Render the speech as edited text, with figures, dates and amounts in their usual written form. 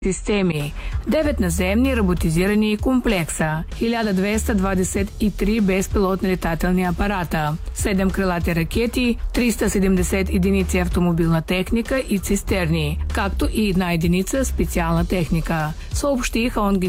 системи, 9 наземни роботизирани комплекса, 1223 безпилотни летателни апарата, 7 крилати ракети, 370 единици автомобилна техника и цистерни, както и 1 единица специална техника, съобщиха